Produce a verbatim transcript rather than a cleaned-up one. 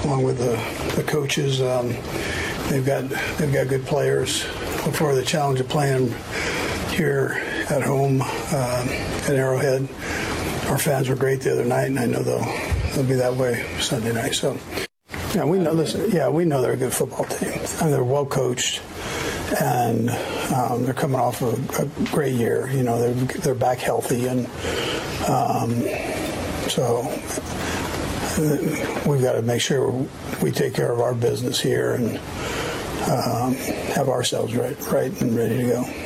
along with the, the coaches. Um, they've got they've got good players. Look forward to the challenge of playing here at home um, at Arrowhead. Our fans were great the other night, and I know they'll they'll be that way Sunday night. So, yeah, we know this. Yeah, we know they're a good football team. I mean, they're well coached, and um, they're coming off a, a great year. You know, they're they're back healthy, and um, so we've got to make sure we take care of our business here and um, have ourselves right, right and ready to go.